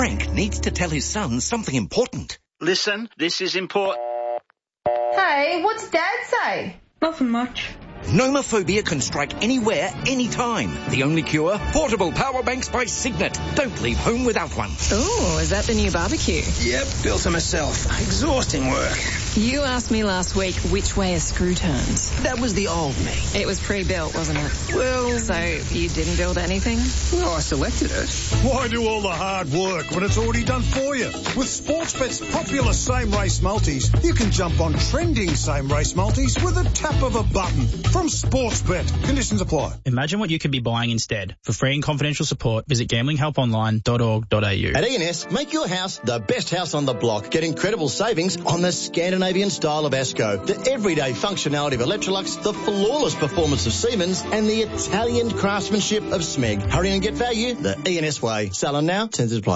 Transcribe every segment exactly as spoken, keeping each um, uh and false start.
Frank needs to tell his son something important. Listen, this is important. Hey, what's Dad say? Nothing much. Nomophobia can strike anywhere, anytime. The only cure? Portable power banks by Signet. Don't leave home without one. Oh, is that the new barbecue? Yep, built it myself. Exhausting work. You asked me last week which way a screw turns. That was the old me. It was pre-built, wasn't it? Well... So you didn't build anything? Well, I selected it. Why do all the hard work when it's already done for you? With Sportsbet's popular same-race multis, you can jump on trending same-race multis with a tap of a button. From Sportsbet. Conditions apply. Imagine what you could be buying instead. For free and confidential support, visit gambling help online dot org dot a u. At E and S, make your house the best house on the block. Get incredible savings on the Scandinavian style of Asco, the everyday functionality of Electrolux, the flawless performance of Siemens, and the Italian craftsmanship of Smeg. Hurry and get value the E and S way. Selling now, terms apply.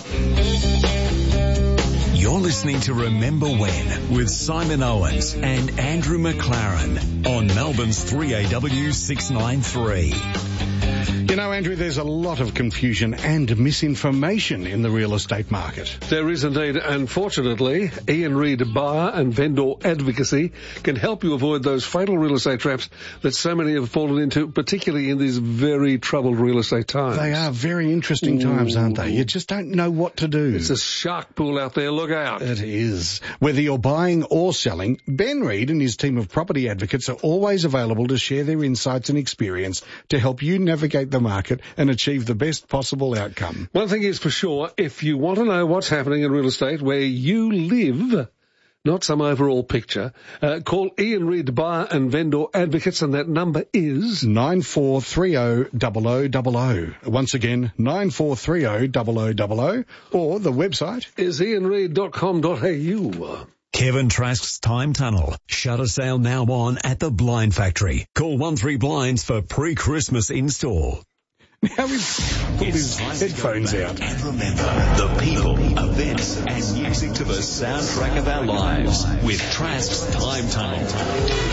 You're listening to Remember When with Simon Owens and Andrew McLaren on Melbourne's three A W six ninety-three. You know, Andrew, there's a lot of confusion and misinformation in the real estate market. There is indeed. Unfortunately, Ian Reid Buyer and Vendor Advocacy can help you avoid those fatal real estate traps that so many have fallen into, particularly in these very troubled real estate times. They are very interesting times, aren't they? You just don't know what to do. It's a shark pool out there. Look out. It is. Whether you're buying or selling, Ben Reid and his team of property advocates are always available to share their insights and experience to help you navigate the market and achieve the best possible outcome. One thing is for sure, if you want to know what's happening in real estate where you live, not some overall picture, uh, call Ian Reid Buyer and Vendor Advocates, and that number is nine four three zero zero zero zero zero. Once again, nine four three zero zero zero zero zero, or the website is ian reid dot com dot a u. Kevin Trask's Time Tunnel. Shutter sale now on at the Blind Factory. Call one three Blinds for pre-Christmas install. Now he's pulled his headphones out. And remember, the people, events, and music to the soundtrack of our lives with Trask's Time Tunnel.